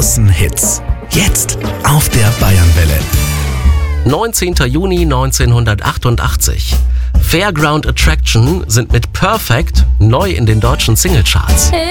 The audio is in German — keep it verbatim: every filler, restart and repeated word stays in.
großen Hits. Jetzt auf der Bayernwelle. neunzehnter Juni neunzehnhundertachtundachtzig. Fairground Attraction sind mit Perfect neu in den deutschen Singlecharts.